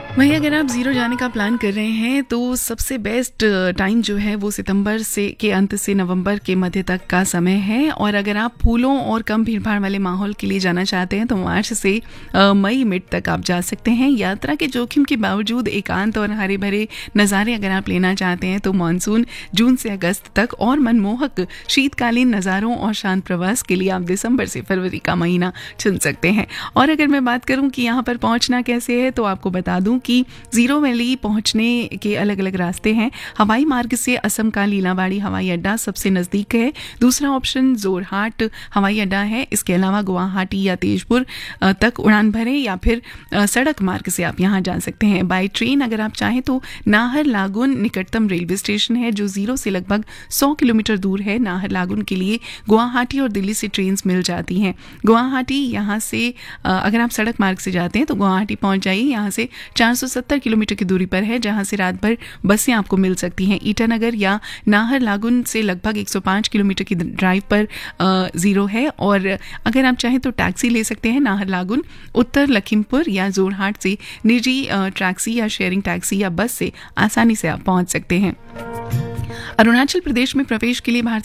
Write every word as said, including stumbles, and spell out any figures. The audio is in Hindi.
वहीं अगर आप ज़ीरो जाने का प्लान कर रहे हैं तो सबसे बेस्ट टाइम जो है वो सितंबर से के अंत से नवंबर के मध्य तक का समय है। और अगर आप फूलों और कम भीड़भाड़ वाले माहौल के लिए जाना चाहते हैं तो मार्च से अ, मई मिड तक आप जा सकते हैं। यात्रा के जोखिम के बावजूद एकांत और हरे भरे नज़ारे अगर आप लेना चाहते हैं तो मानसून जून से अगस्त तक और मनमोहक शीतकालीन नज़ारों और शांत प्रवास के लिए आप दिसंबर से फरवरी का महीना चुन सकते हैं। और अगर मैं बात करूं कि यहाँ पर पहुंचना कैसे है तो आपको बता दूं कि जीरो वैली पहुंचने के अलग अलग रास्ते हैं। हवाई मार्ग से असम का लीलाबाड़ी हवाई अड्डा सबसे नज़दीक है। दूसरा ऑप्शन जोरहाट हवाई अड्डा है। इसके अलावा गुवाहाटी या तेजपुर अ, तक उड़ान भरें या फिर अ, सड़क मार्ग से आप यहाँ जा सकते हैं। बाय ट्रेन अगर आप चाहें तो नाहरलागुन निकटतम रेलवे स्टेशन है जो जीरो से लगभग सौ किलोमीटर दूर है। नाहरलागुन के लिए गुवाहाटी और दिल्ली से ट्रेन मिल जाती हैं। गुवाहाटी यहाँ से अ, अगर आप सड़क मार्ग से जाते हैं तो गुवाहाटी पहुँच जाइए। यहाँ से चार सौ सत्तर किलोमीटर की दूरी पर है जहां से रात भर बसें आपको मिल सकती हैं। ईटानगर या नाहरलागुन से लगभग एक सौ पाँच किलोमीटर की ड्राइव पर अ, जीरो है। और अगर आप चाहें तो टैक्सी ले सकते हैं नाहरलागुन, उत्तर लखीमपुर या जोरहाट से निजी अ, टैक्सी या शेयरिंग टैक्सी या बस से आसानी से आप पहुंच सकते हैं। अरुणाचल प्रदेश में प्रवेश के लिए भारतीय